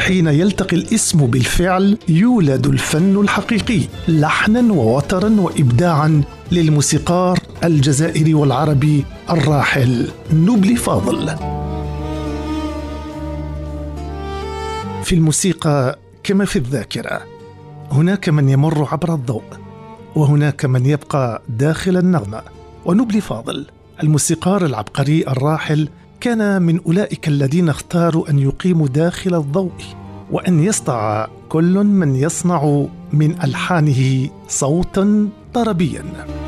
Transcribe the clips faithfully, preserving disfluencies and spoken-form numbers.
حين يلتقي الاسم بالفعل يولد الفن الحقيقي لحنا ووترا وإبداعا للموسيقار الجزائري والعربي الراحل نبلي فاضل. في الموسيقى كما في الذاكرة، هناك من يمر عبر الضوء وهناك من يبقى داخل النغمة، ونبلي فاضل الموسيقار العبقري الراحل كان من أولئك الذين اختاروا أن يقيموا داخل الضوء، وأن يصنع كل من يصنع من ألحانه صوتا طربيا.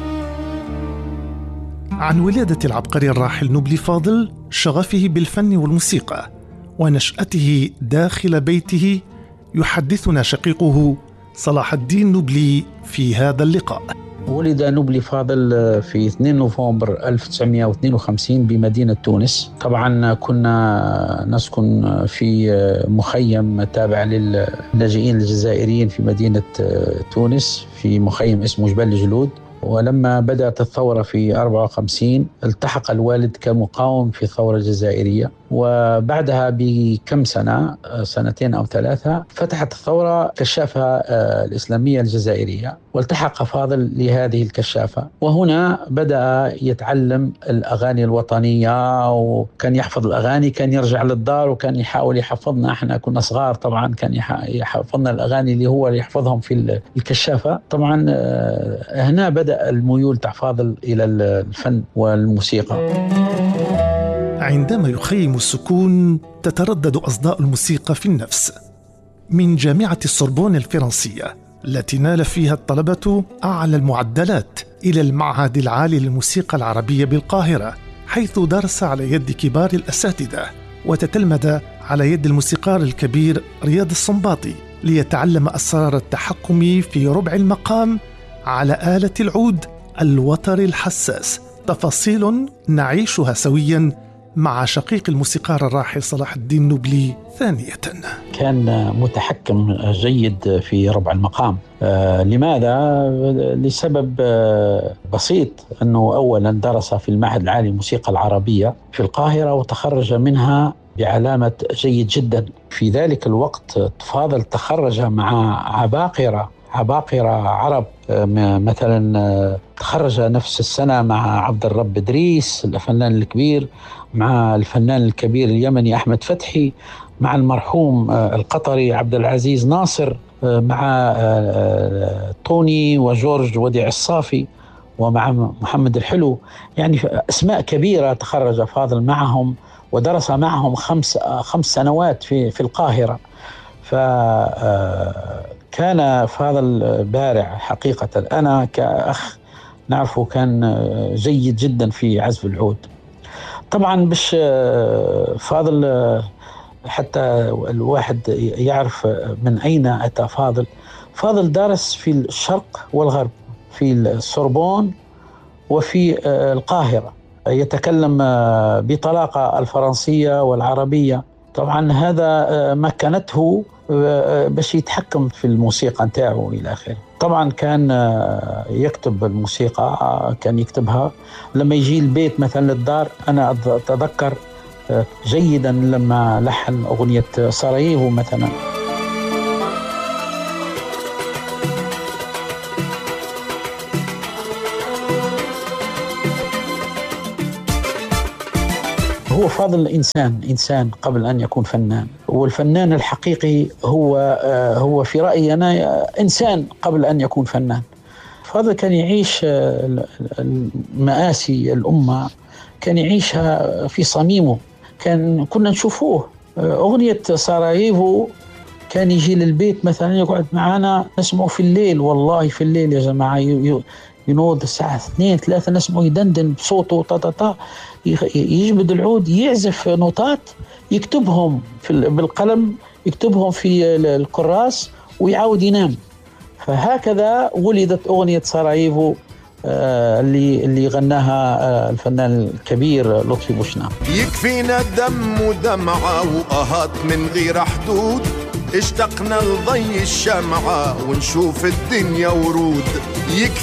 عن ولادة العبقري الراحل نبلي فاضل، شغفه بالفن والموسيقى، ونشأته داخل بيته، يحدثنا شقيقه صلاح الدين نبلي في هذا اللقاء. ولد نبلي فاضل في اثنين نوفمبر ألف وتسعمائة واثنين وخمسين بمدينة تونس. طبعا كنا نسكن في مخيم تابع للاجئين الجزائريين في مدينة تونس، في مخيم اسمه جبل الجلود. ولما بدأت الثورة في أربعة وخمسين التحق الوالد كمقاوم في الثورة الجزائرية، وبعدها بكم سنة سنتين أو ثلاثة فتحت الثورة كشافة الإسلامية الجزائرية، والتحق فاضل لهذه الكشافة، وهنا بدأ يتعلم الأغاني الوطنية، وكان يحفظ الأغاني، كان يرجع للدار وكان يحاول يحفظنا. احنا كنا صغار طبعا، كان يحفظنا الأغاني اللي هو يحفظهم في الكشافة. طبعا هنا بدأ الميول تاع فاضل إلى الفن والموسيقى. عندما يخيم السكون تتردد أصداء الموسيقى في النفس. من جامعة السوربون الفرنسية التي نال فيها الطلبة أعلى المعدلات، إلى المعهد العالي للموسيقى العربية بالقاهرة، حيث درس على يد كبار الأساتذة وتتلمذ على يد الموسيقار الكبير رياض السنباطي، ليتعلم أسرار التحكم في ربع المقام على آلة العود الوتر الحساس. تفاصيل نعيشها سويا مع شقيق الموسيقار الراحل صلاح الدين نبلي ثانية. كان متحكم جيد في ربع المقام. آه لماذا؟ لسبب آه بسيط، أنه أولا درس في المعهد العالي للموسيقى العربية في القاهرة، وتخرج منها بعلامة جيد جدا. في ذلك الوقت فاضل تخرج مع عباقرة عباقرة عرب، مثلا تخرج نفس السنة مع عبد الرب إدريس الفنان الكبير، مع الفنان الكبير اليمني أحمد فتحي، مع المرحوم القطري عبد العزيز ناصر، مع طوني وجورج وديع الصافي، ومع محمد الحلو. يعني أسماء كبيرة تخرج فاضل معهم، ودرس معهم خمس خمس سنوات في في القاهرة. ف كان فاضل بارع حقيقة. أنا كأخ نعرفه كان جيد جدا في عزف العود. طبعا باش فاضل حتى الواحد يعرف من أين أتى فاضل. فاضل درس في الشرق والغرب، في السوربون وفي القاهرة، يتكلم بطلاقة الفرنسية والعربية. طبعا هذا مكنته باش يتحكم في الموسيقى نتاعو إلى آخره. طبعا كان يكتب الموسيقى، كان يكتبها لما يجي البيت مثلا للدار. أنا أتذكر جيدا لما لحن أغنية سراييفو مثلا. هو فاضل إنسان إنسان قبل أن يكون فنان، والفنان الحقيقي هو هو في رأيي أنا إنسان قبل أن يكون فنان. فاضل كان يعيش المآسي الأمة، كان يعيشها في صميمه. كان كنا نشوفوه أغنية سراييفو، كان يجي للبيت مثلا يقعد معنا نسمعه في الليل. والله في الليل يا جماعة ينوض الساعة اثنين ثلاثة نسمعه يدندن بصوته طا طا طا، يجبد العود، يعزف نوتات، يكتبهم في بالقلم، يكتبهم في الكراس ويعاود ينام. فهكذا ولدت أغنية سراييفو آه اللي اللي غناها آه الفنان الكبير لطفي بوشناق. يكفينا دم ودمعة وآهات من غير حدود، اشتقنا لضي الشمعة ونشوف الدنيا ورود.